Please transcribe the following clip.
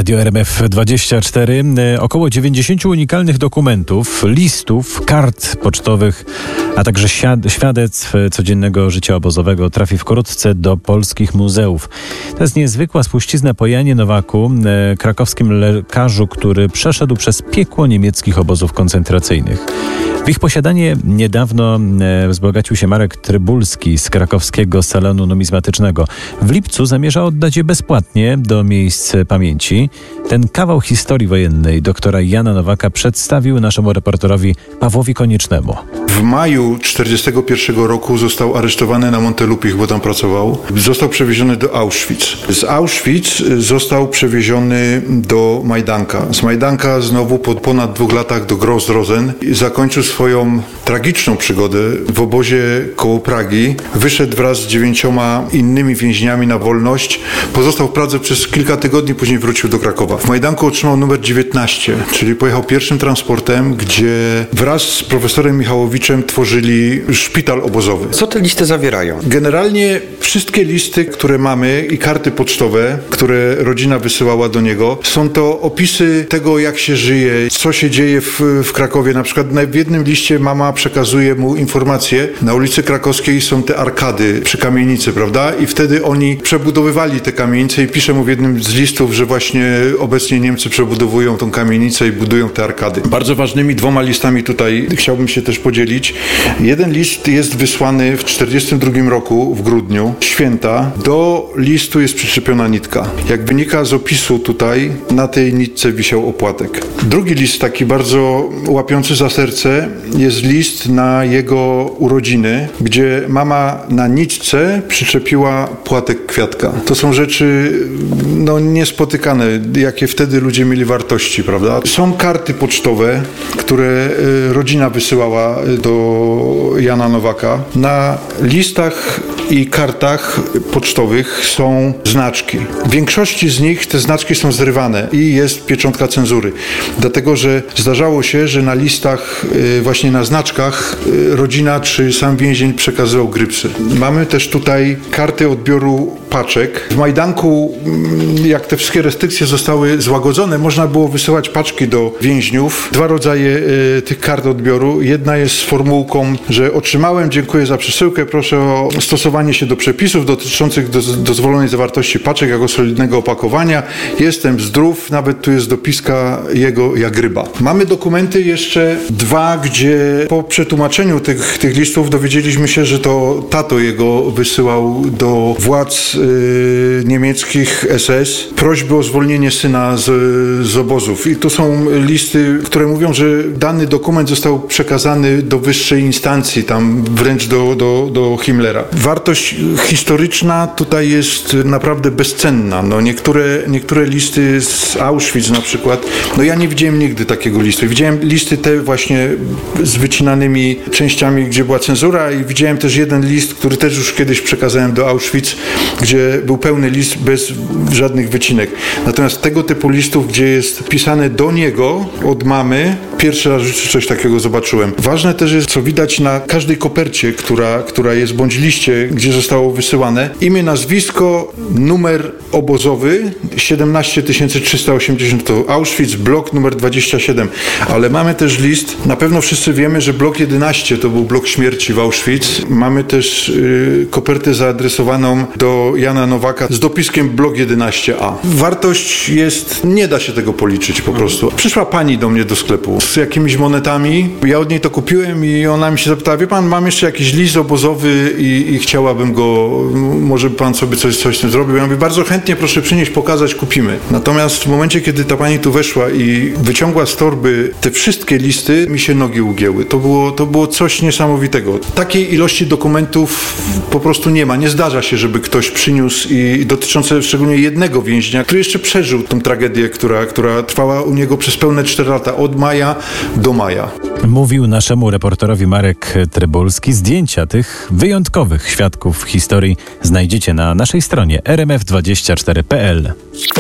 Radio RMF24. Około 90 unikalnych dokumentów, listów, kart pocztowych, a także świadectw codziennego życia obozowego trafi wkrótce do polskich muzeów. To jest niezwykła spuścizna po Janie Nowaku, krakowskim lekarzu, który przeszedł przez piekło niemieckich obozów koncentracyjnych. W ich posiadanie niedawno wzbogacił się Marek Trybulski z krakowskiego salonu numizmatycznego. W lipcu zamierza oddać je bezpłatnie do miejsc pamięci. Ten kawał historii wojennej doktora Jana Nowaka przedstawił naszemu reporterowi Pawłowi Koniecznemu. W maju 1941 roku został aresztowany na Montelupich, bo tam pracował. Został przewieziony do Auschwitz. Z Auschwitz został przewieziony do Majdanka. Z Majdanka znowu po ponad 2 latach do Gross-Rosen. Zakończył swoją tragiczną przygodę w obozie koło Pragi. Wyszedł wraz z 9 innymi więźniami na wolność. Pozostał w Pradze przez kilka tygodni, później wrócił do Krakowa. W Majdanku otrzymał numer 19, czyli pojechał pierwszym transportem, gdzie wraz z profesorem Michałowiczem tworzyli szpital obozowy. Co te listy zawierają? Generalnie Wszystkie listy, które mamy i karty pocztowe, które rodzina wysyłała do niego, są to opisy tego, jak się żyje, co się dzieje w Krakowie. Na przykład w jednym liście mama przekazuje mu informację, na ulicy Krakowskiej są te arkady przy kamienicy, prawda? I wtedy oni przebudowywali te kamienice i pisze mu w jednym z listów, że właśnie obecnie Niemcy przebudowują tą kamienicę i budują te arkady. Bardzo ważnymi 2 listami tutaj chciałbym się też podzielić. Jeden list jest wysłany w 1942 roku, w grudniu, święta. Do listu jest przyczepiona nitka. Jak wynika z opisu tutaj, na tej nitce wisiał opłatek. Drugi list, taki bardzo łapiący za serce, jest list na jego urodziny, gdzie mama na nitce przyczepiła płatek kwiatka. To są rzeczy niespotykane, jakie wtedy ludzie mieli wartości, prawda? Są karty pocztowe, które rodzina wysyłała do Jana Nowaka. Na listach i kartach pocztowych są znaczki. W większości z nich te znaczki są zrywane i jest pieczątka cenzury. Dlatego, że zdarzało się, że na listach, właśnie na znaczkach rodzina czy sam więzień przekazywał grypsy. Mamy też tutaj karty odbioru paczek. W Majdanku, jak te wszystkie restrykcje zostały złagodzone, można było wysyłać paczki do więźniów. 2 rodzaje tych kart odbioru. Jedna jest z formułką, że otrzymałem, dziękuję za przesyłkę, proszę o stosowanie się do przepisów dotyczących dozwolonej zawartości paczek jako solidnego opakowania. Jestem zdrów, nawet tu jest dopiska jego jak ryba. Mamy dokumenty jeszcze 2, gdzie po przetłumaczeniu tych listów dowiedzieliśmy się, że to tato jego wysyłał do władz niemieckich SS prośby o zwolnienie syna z obozów. I tu są listy, które mówią, że dany dokument został przekazany do wyższej instancji, tam wręcz do Himmlera. Wartość historyczna tutaj jest naprawdę bezcenna. Niektóre listy z Auschwitz na przykład, ja nie widziałem nigdy takiego listu. Widziałem listy te właśnie z wycinanymi częściami, gdzie była cenzura, i widziałem też jeden list, który też już kiedyś przekazałem do Auschwitz, gdzie był pełny list bez żadnych wycinek. Natomiast tego typu listów, gdzie jest pisane do niego od mamy, pierwszy raz w życiu coś takiego zobaczyłem. Ważne też jest, co widać na każdej kopercie, która jest, bądź liście, gdzie zostało wysyłane. Imię, nazwisko, numer obozowy 17380 to Auschwitz, blok numer 27. Ale mamy też list, na pewno wszyscy wiemy, że blok 11 to był blok śmierci w Auschwitz. Mamy też kopertę zaadresowaną do Jana Nowaka z dopiskiem blok 11a. Wartość jest, nie da się tego policzyć po prostu. Przyszła pani do mnie do sklepu z jakimiś monetami. Ja od niej to kupiłem i ona mi się zapytała, wie pan, mam jeszcze jakiś list obozowy i chciałabym go, może by pan sobie coś z tym zrobił. Ja mówię, bardzo chętnie, proszę przynieść, pokazać, kupimy. Natomiast w momencie, kiedy ta pani tu weszła i wyciągła z torby te wszystkie listy, mi się nogi ugięły. To było coś niesamowitego. Takiej ilości dokumentów po prostu nie ma. Nie zdarza się, żeby ktoś przyniósł i dotyczące szczególnie jednego więźnia, który jeszcze przeżył tą tragedię, która trwała u niego przez pełne 4 lata, od maja do maja. Mówił naszemu reporterowi Marek Trybulski. Zdjęcia tych wyjątkowych świadków historii znajdziecie na naszej stronie rmf24.pl.